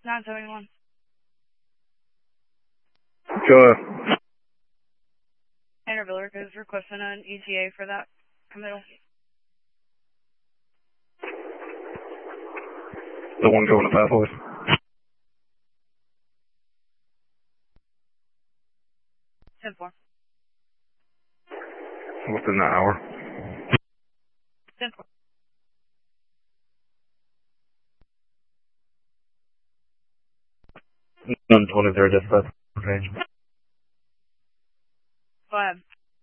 971. Go ahead. Tanner Villard is requesting an ETA for that committal. The one going to Pathways. Simple. Within an hour. Simple. None 23 dispatch. Change. Go ahead.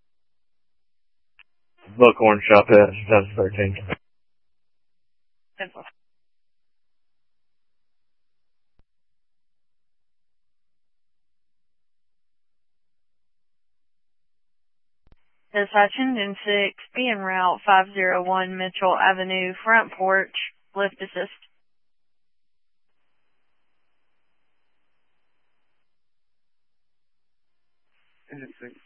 Buckhorn shop at 2013. Simple. Dispatch Engine 6, be en route 501 Mitchell Avenue, front porch, lift assist. Engine 6.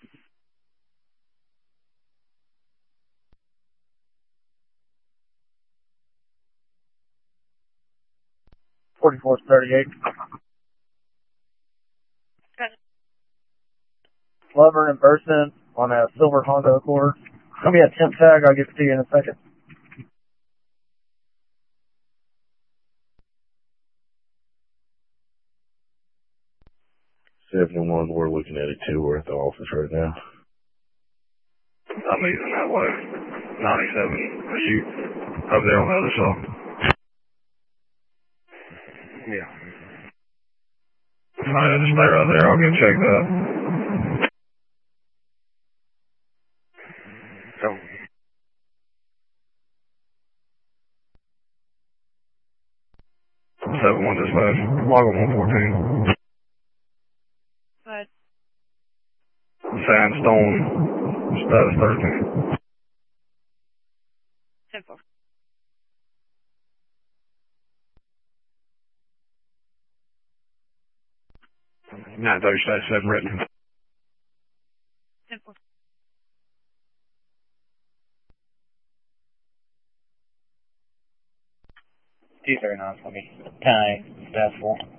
$44.38. Good. Lover in person on a silver Honda Accord. Give me a temp tag, I'll get it to you in a second. 71, we're looking at it too. We're at the office right now. I'm leaving that way. 97. Shoot. Up there on the other side. Yeah. Alright, just stay right there. I'll get checked out. So. 7-1 dispatch. Log on 114. Good. Sandstone. Status 13. Simple. Not those status 7 written. Simple. T39 for me. 10-8, that's 4.